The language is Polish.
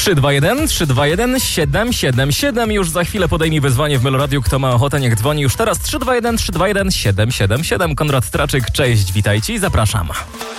321 321 777. Już za chwilę podejmij wyzwanie w Meloradiu. Kto ma ochotę, niech dzwoni już teraz. 321 321 777. Konrad Traczyk, cześć, witajcie i zapraszam.